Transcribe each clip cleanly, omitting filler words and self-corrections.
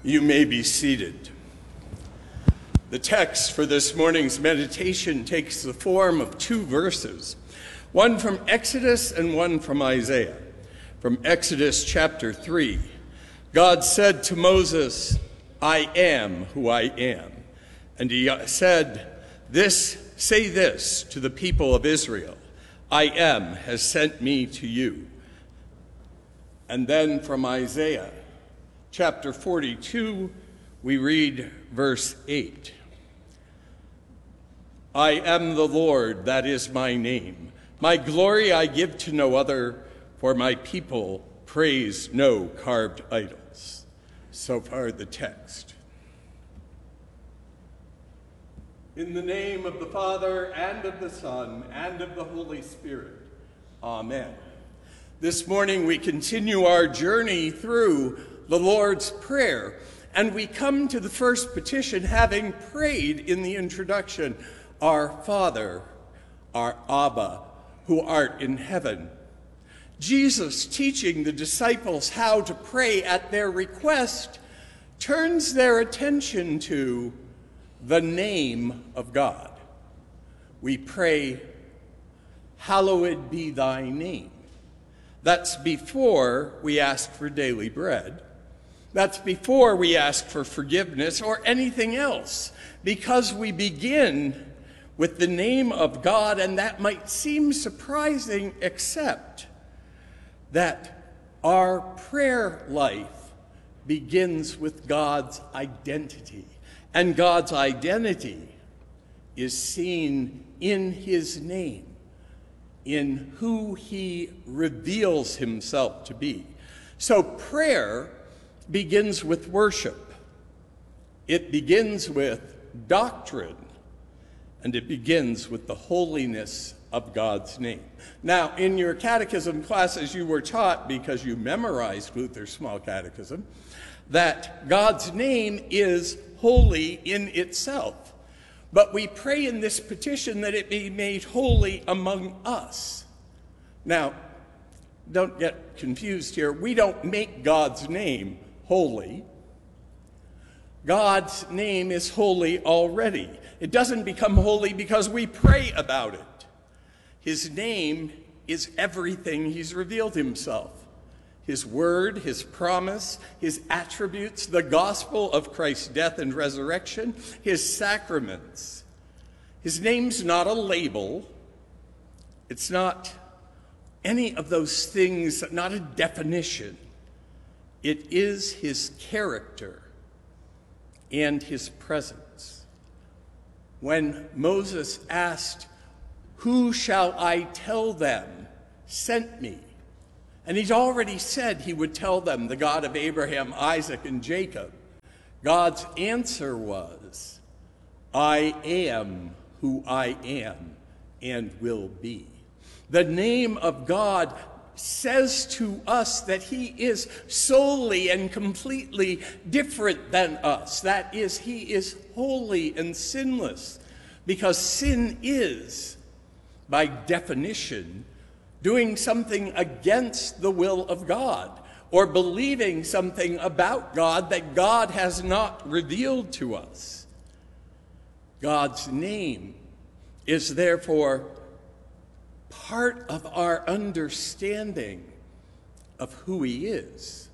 You may be seated. The text for this morning's meditation takes the form of two verses, one from Exodus and one from Isaiah. From Exodus chapter 3, God said to Moses, "I am who I am." And he said, say this to the people of Israel, "I am has sent me to you." And then from Isaiah chapter 42, we read verse 8. "I am the Lord, that is my name. My glory I give to no other, for my people praise no carved idols." So far the text. In the name of the Father, and of the Son, and of the Holy Spirit. Amen. This morning we continue our journey through the Lord's Prayer, and we come to the first petition having prayed in the introduction, "Our Father, our Abba, who art in heaven." Jesus, teaching the disciples how to pray at their request, turns their attention to the name of God. We pray, "Hallowed be thy name." That's before we ask for daily bread. That's before we ask for forgiveness or anything else, because we begin with the name of God, and that might seem surprising, except that our prayer life begins with God's identity. And God's identity is seen in his name, in who he reveals himself to be. So prayer begins with worship. It begins with doctrine, and it begins with the holiness of God's name. Now, in your catechism classes, you were taught, because you memorized Luther's Small Catechism, that God's name is holy in itself. But we pray in this petition that it be made holy among us. Now, don't get confused here. We don't make God's name holy. God's name is holy already. It doesn't become holy because we pray about it. His name is everything he's revealed himself. His word, his promise, his attributes, the gospel of Christ's death and resurrection, his sacraments. His name's not a label. It's not any of those things, not a definition. It is his character and his presence. When Moses asked, "Who shall I tell them sent me?" And he's already said he would tell them, the God of Abraham, Isaac, and Jacob. God's answer was, "I am who I am and will be." The name of God says to us that he is solely and completely different than us. That is, he is holy and sinless, because sin is, by definition, doing something against the will of God, or believing something about God that God has not revealed to us. God's name is therefore part of our understanding of who he is.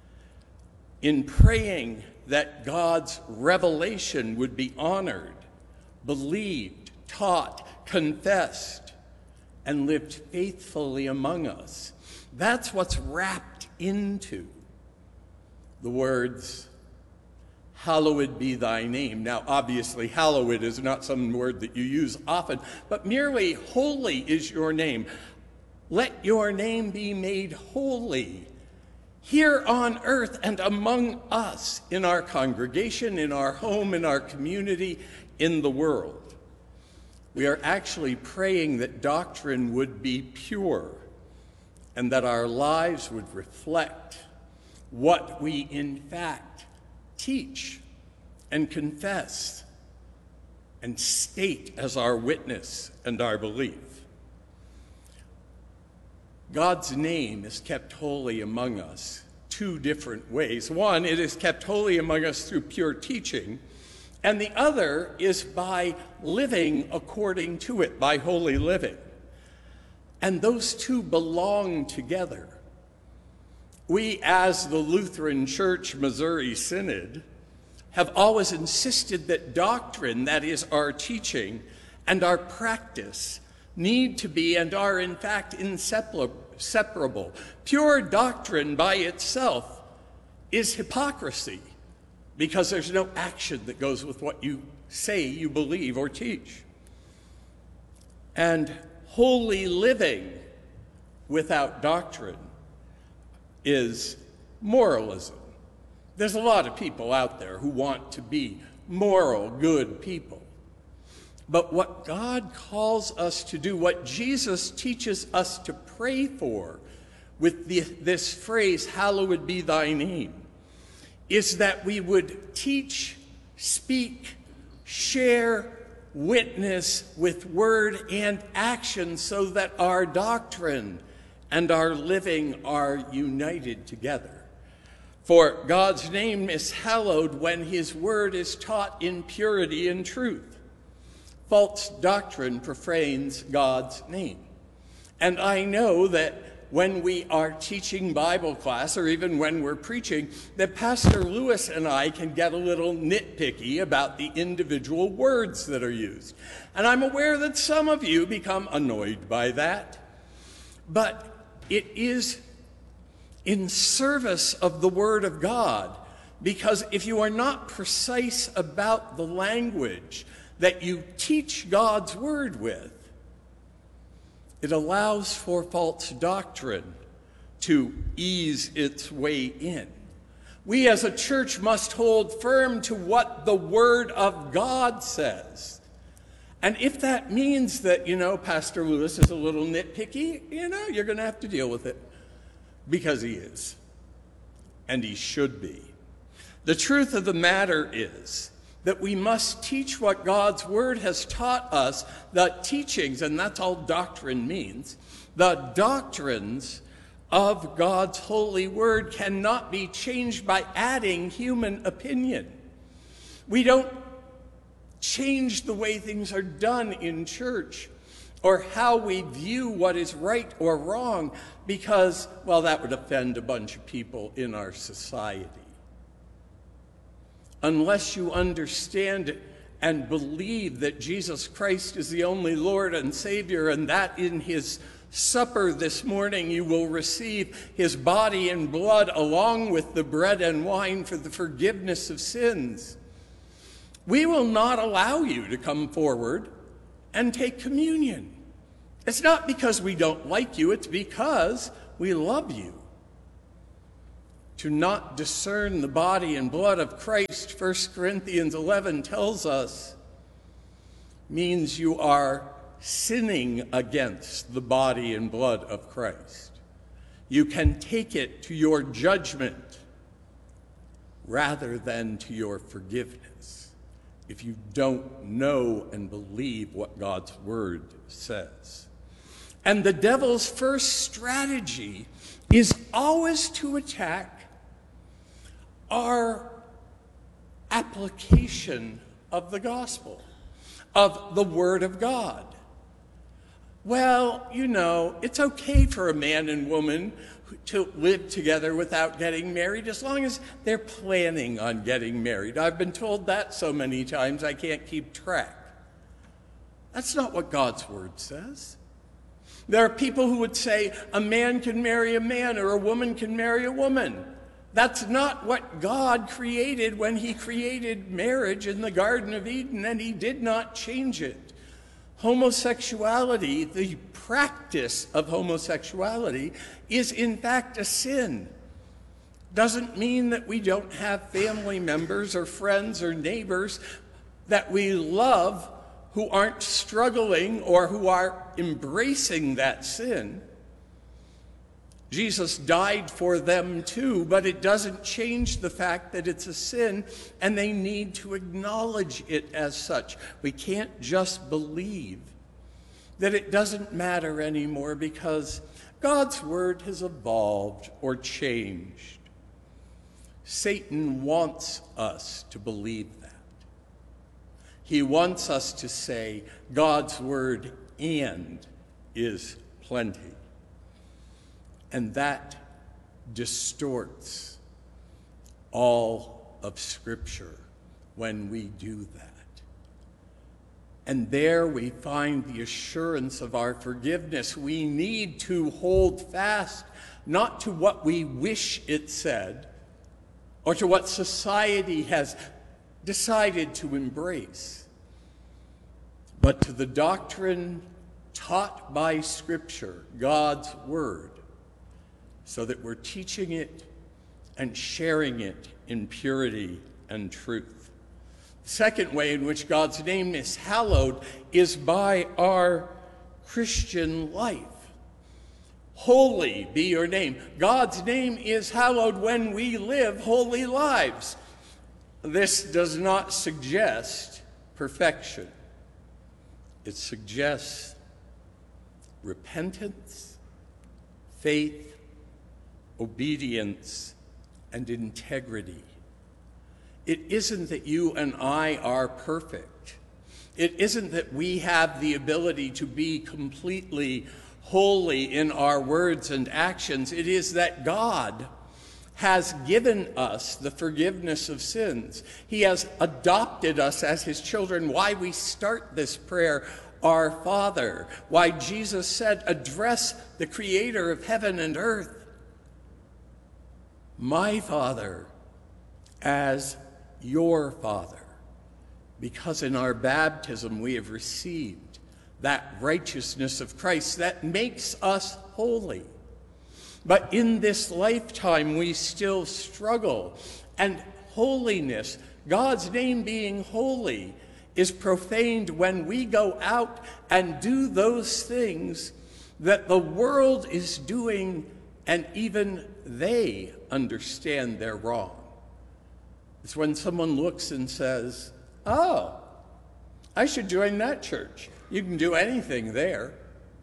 In praying that God's revelation would be honored, believed, taught, confessed, and lived faithfully among us. That's what's wrapped into the words, "Hallowed be thy name." Now, obviously, hallowed is not some word that you use often, but merely holy is your name. Let your name be made holy here on earth and among us, in our congregation, in our home, in our community, in the world. We are actually praying that doctrine would be pure and that our lives would reflect what we in fact teach and confess and state as our witness and our belief. God's name is kept holy among us two different ways. One, it is kept holy among us through pure teaching, and the other is by living according to it, by holy living. And those two belong together. We, as the Lutheran Church Missouri Synod, have always insisted that doctrine, that is our teaching, and our practice need to be and are in fact inseparable. Pure doctrine by itself is hypocrisy because there's no action that goes with what you say you believe or teach. And holy living without doctrine is moralism. There's a lot of people out there who want to be moral, good people. But what God calls us to do, what Jesus teaches us to pray for with this phrase, hallowed be thy name, is that we would teach, speak, share, witness with word and action so that our doctrine and our living are united together. For God's name is hallowed when his word is taught in purity and truth. False doctrine profanes God's name. And I know that when we are teaching Bible class, or even when we're preaching, that Pastor Lewis and I can get a little nitpicky about the individual words that are used. And I'm aware that some of you become annoyed by that. But it is in service of the Word of God, because if you are not precise about the language that you teach God's Word with, it allows for false doctrine to ease its way in. We as a church must hold firm to what the Word of God says. And if that means that, Pastor Lewis is a little nitpicky, you're going to have to deal with it. Because he is. And he should be. The truth of the matter is that we must teach what God's Word has taught us, the teachings, and that's all doctrine means. The doctrines of God's holy Word cannot be changed by adding human opinion. We don't change the way things are done in church or how we view what is right or wrong because, that would offend a bunch of people in our society. Unless you understand and believe that Jesus Christ is the only Lord and Savior, and that in his supper this morning you will receive his body and blood along with the bread and wine for the forgiveness of sins, we will not allow you to come forward and take communion. It's not because we don't like you, it's because we love you. To not discern the body and blood of Christ, 1 Corinthians 11 tells us, means you are sinning against the body and blood of Christ. You can take it to your judgment rather than to your forgiveness if you don't know and believe what God's Word says. And the devil's first strategy is always to attack our application of the gospel, of the Word of God. It's okay for a man and woman to live together without getting married as long as they're planning on getting married. I've been told that so many times I can't keep track. That's not what God's Word says. There are people who would say a man can marry a man or a woman can marry a woman. That's not what God created when he created marriage in the Garden of Eden, and he did not change it. Homosexuality, the practice of homosexuality, is in fact a sin. Doesn't mean that we don't have family members or friends or neighbors that we love who aren't struggling or who are embracing that sin. Jesus died for them too, but it doesn't change the fact that it's a sin and they need to acknowledge it as such. We can't just believe that it doesn't matter anymore because God's Word has evolved or changed. Satan wants us to believe that. He wants us to say God's word "and" is plenty. And that distorts all of Scripture when we do that. And there we find the assurance of our forgiveness. We need to hold fast not to what we wish it said or to what society has decided to embrace, but to the doctrine taught by Scripture, God's Word, so that we're teaching it and sharing it in purity and truth. The second way in which God's name is hallowed is by our Christian life. Holy be your name. God's name is hallowed when we live holy lives. This does not suggest perfection. It suggests repentance, faith, obedience, and integrity. It isn't that you and I are perfect. It isn't that we have the ability to be completely holy in our words and actions. It is that God has given us the forgiveness of sins. He has adopted us as his children. Why we start this prayer, Our Father. Why Jesus said, address the Creator of heaven and earth, my Father, as your Father. Because in our baptism we have received that righteousness of Christ that makes us holy. But in this lifetime we still struggle. And holiness, God's name being holy, is profaned when we go out and do those things that the world is doing and even they understand they're wrong. It's when someone looks and says, oh, I should join that church. You can do anything there.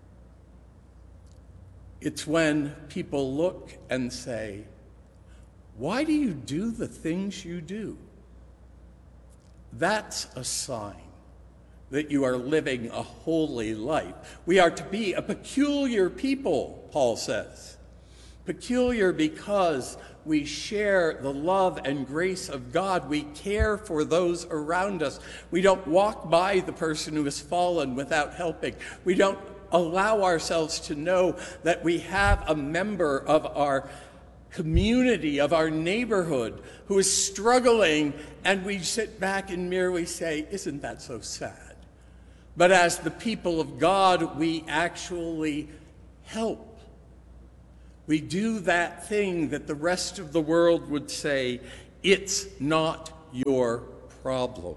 It's when people look and say, why do you do the things you do? That's a sign that you are living a holy life. We are to be a peculiar people, Paul says. Peculiar because we share the love and grace of God. We care for those around us. We don't walk by the person who has fallen without helping. We don't allow ourselves to know that we have a member of our community, of our neighborhood, who is struggling, and we sit back and merely say, isn't that so sad? But as the people of God, we actually help. We do that thing that the rest of the world would say, it's not your problem.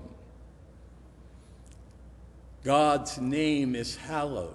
God's name is hallowed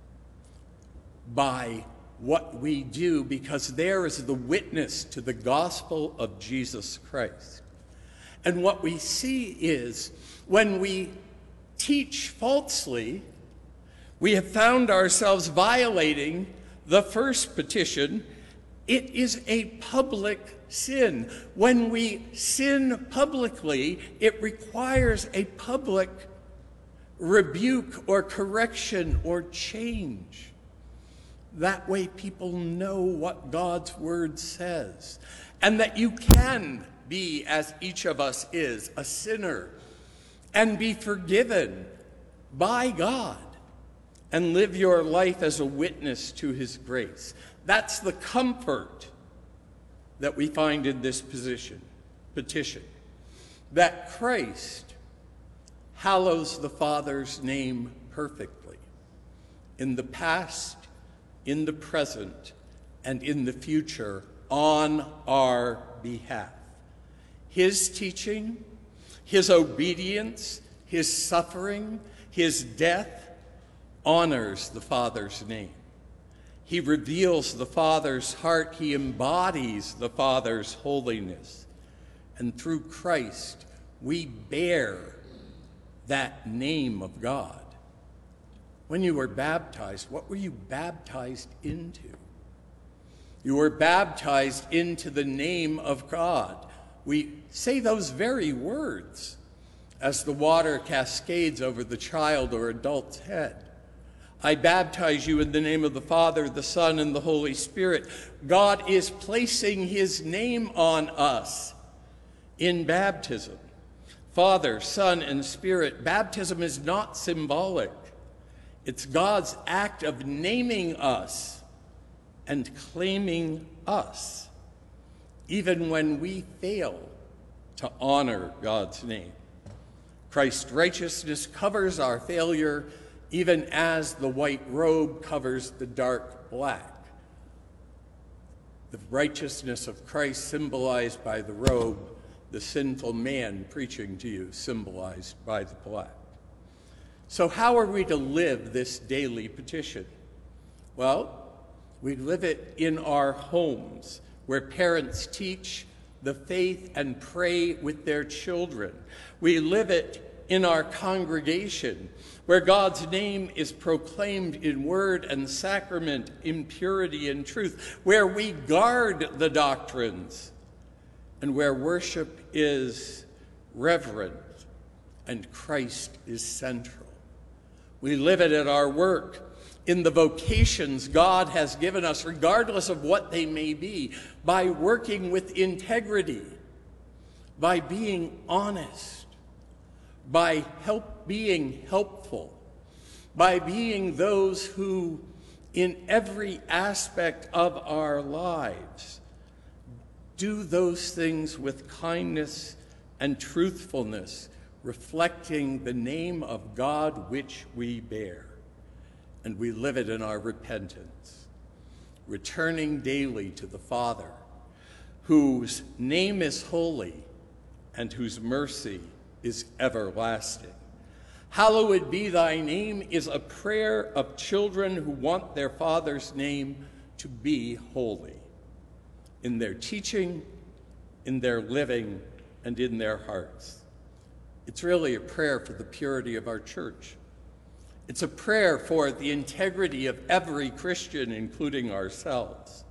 by what we do, because there is the witness to the gospel of Jesus Christ. And what we see is when we teach falsely, we have found ourselves violating the first petition. It is a public sin. When we sin publicly, it requires a public rebuke or correction or change. That way people know what God's word says, and that you can be, as each of us is, a sinner and be forgiven by God and live your life as a witness to his grace. That's the comfort that we find in this petition, that Christ hallows the Father's name perfectly in the past, in the present, and in the future on our behalf. His teaching, his obedience, his suffering, his death honors the Father's name. He reveals the Father's heart. He embodies the Father's holiness. And through Christ, we bear that name of God. When you were baptized, what were you baptized into? You were baptized into the name of God, we say those very words as the water cascades over the child or adult's head. I baptize you in the name of the Father, the Son, and the Holy Spirit. God is placing his name on us in baptism. Father, Son, and Spirit. Baptism is not symbolic. It's God's act of naming us and claiming us, even when we fail to honor God's name. Christ's righteousness covers our failure, even as the white robe covers the dark black. The righteousness of Christ symbolized by the robe, the sinful man preaching to you symbolized by the black. So how are we to live this daily petition? Well, we live it in our homes, where parents teach the faith and pray with their children. We live it in our congregation, where God's name is proclaimed in word and sacrament, in purity and truth, where we guard the doctrines, and where worship is reverent and Christ is central. We live it at our work, in the vocations God has given us, regardless of what they may be, by working with integrity, by being honest, by being helpful, by being those who, in every aspect of our lives, do those things with kindness and truthfulness, reflecting the name of God which we bear. And we live it in our repentance, returning daily to the Father, whose name is holy and whose mercy is everlasting. Hallowed be thy name is a prayer of children who want their Father's name to be holy in their teaching, in their living, and in their hearts. It's really a prayer for the purity of our church. It's a prayer for the integrity of every Christian, including ourselves.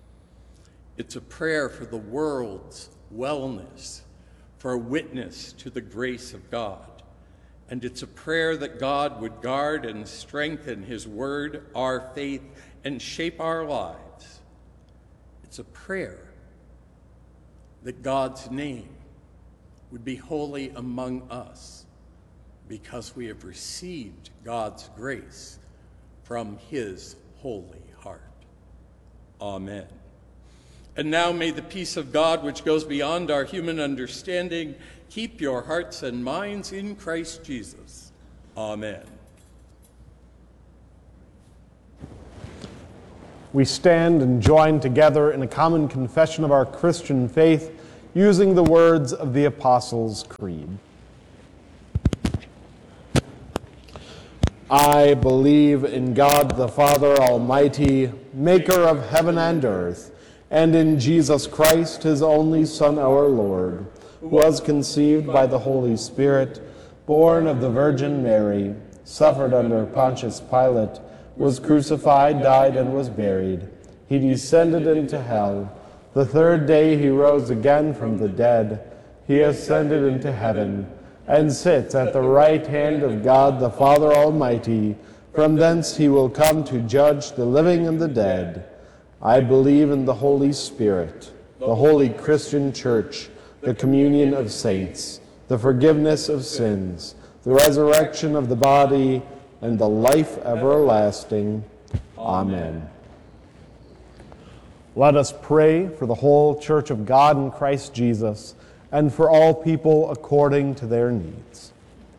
It's a prayer for the world's wellness, for a witness to the grace of God. And it's a prayer that God would guard and strengthen his word, our faith, and shape our lives. It's a prayer that God's name would be holy among us, because we have received God's grace from his holy heart. Amen. And now may the peace of God, which goes beyond our human understanding, keep your hearts and minds in Christ Jesus. Amen. We stand and join together in a common confession of our Christian faith, using the words of the Apostles' Creed. I believe in God the Father Almighty, maker of heaven and earth, and in Jesus Christ, his only Son, our Lord, who was conceived by the Holy Spirit, born of the Virgin Mary, suffered under Pontius Pilate, was crucified, died, and was buried. He descended into hell. The third day he rose again from the dead. He ascended into heaven, and sits at the right hand of God the Father Almighty. From thence he will come to judge the living and the dead. I believe in the Holy Spirit, the holy Christian Church, the communion of saints, the forgiveness of sins, the resurrection of the body, and the life everlasting. Amen. Let us pray for the whole Church of God in Christ Jesus, and for all people according to their needs.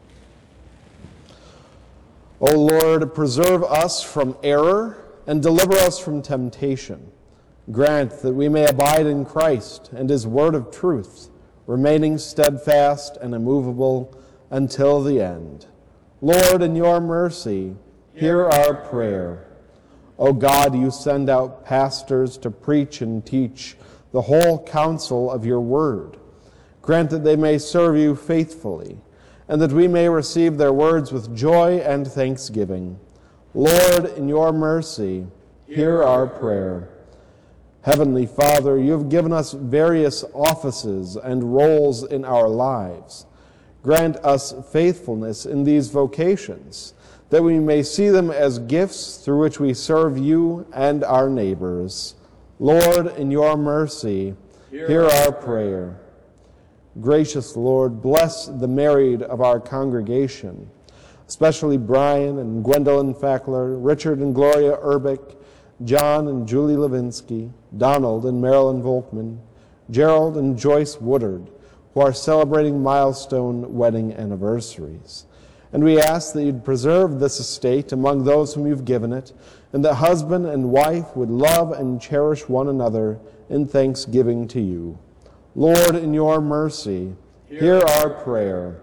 O Lord, preserve us from error and deliver us from temptation. Grant that we may abide in Christ and his word of truth, remaining steadfast and immovable until the end. Lord, in your mercy, hear our prayer. O God, you send out pastors to preach and teach the whole counsel of your word. Grant that they may serve you faithfully, and that we may receive their words with joy and thanksgiving. Lord, in your mercy, hear our prayer. Heavenly Father, you have given us various offices and roles in our lives. Grant us faithfulness in these vocations, that we may see them as gifts through which we serve you and our neighbors. Lord, in your mercy, hear our prayer. Gracious Lord, bless the married of our congregation, especially Brian and Gwendolyn Fackler, Richard and Gloria Urbick, John and Julie Levinsky, Donald and Marilyn Volkman, Gerald and Joyce Woodard, who are celebrating milestone wedding anniversaries. And we ask that you'd preserve this estate among those whom you've given it, and that husband and wife would love and cherish one another in thanksgiving to you. Lord, in your mercy, hear our prayer.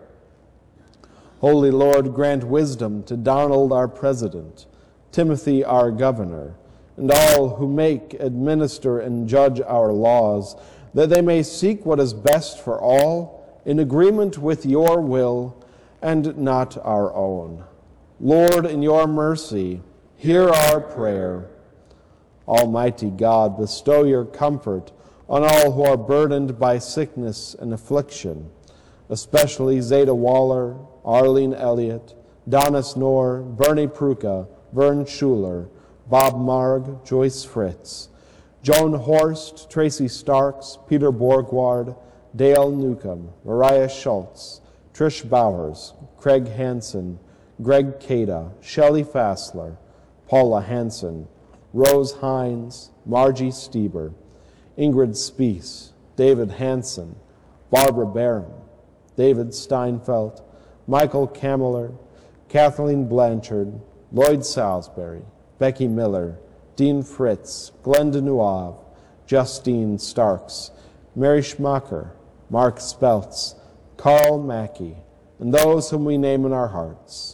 Holy Lord, grant wisdom to Donald, our president, Timothy, our governor, and all who make, administer, and judge our laws, that they may seek what is best for all, in agreement with your will and not our own. Lord, in your mercy, hear our prayer. Almighty God, bestow your comfort on all who are burdened by sickness and affliction, especially Zeta Waller, Arlene Elliott, Donna Snore, Bernie Pruka, Vern Schuler, Bob Marg, Joyce Fritz, Joan Horst, Tracy Starks, Peter Borgward, Dale Newcomb, Mariah Schultz, Trish Bowers, Craig Hansen, Greg Cada, Shelley Fassler, Paula Hansen, Rose Hines, Margie Stieber, Ingrid Spies, David Hansen, Barbara Barron, David Steinfeld, Michael Kameler, Kathleen Blanchard, Lloyd Salisbury, Becky Miller, Dean Fritz, Glenda Nuave, Justine Starks, Mary Schmacher, Mark Speltz, Carl Mackey, and those whom we name in our hearts.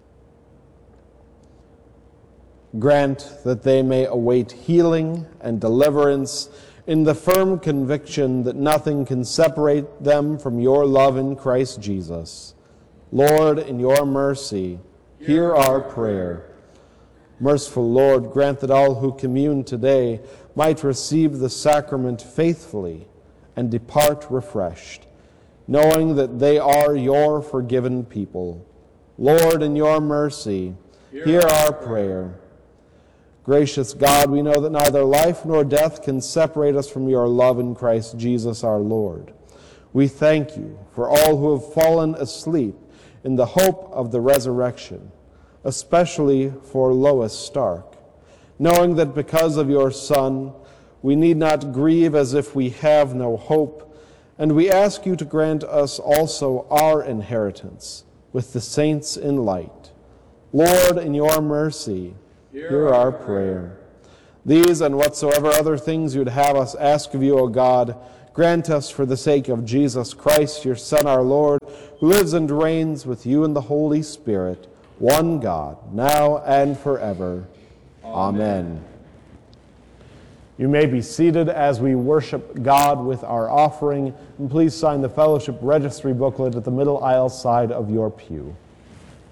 Grant that they may await healing and deliverance in the firm conviction that nothing can separate them from your love in Christ Jesus. Lord, in your mercy, hear our prayer. Merciful Lord, grant that all who commune today might receive the sacrament faithfully and depart refreshed, knowing that they are your forgiven people. Lord, in your mercy, hear our prayer. Gracious God, we know that neither life nor death can separate us from your love in Christ Jesus our Lord. We thank you for all who have fallen asleep in the hope of the resurrection, especially for Lois Stark, knowing that because of your Son, we need not grieve as if we have no hope, and we ask you to grant us also our inheritance with the saints in light. Lord, in your mercy, hear our prayer. These and whatsoever other things you'd have us ask of you, O God, grant us for the sake of Jesus Christ, your Son, our Lord, who lives and reigns with you in the Holy Spirit, one God, now and forever. Amen. You may be seated as we worship God with our offering, and please sign the fellowship registry booklet at the middle aisle side of your pew.